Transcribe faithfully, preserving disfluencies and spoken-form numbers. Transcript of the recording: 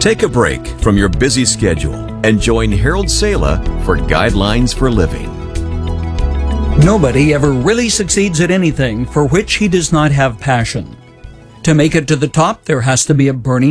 Take a break from your busy schedule and join Harold Sala for Guidelines for Living. Nobody ever really succeeds at anything for which he does not have passion. To make it to the top, there has to be a burning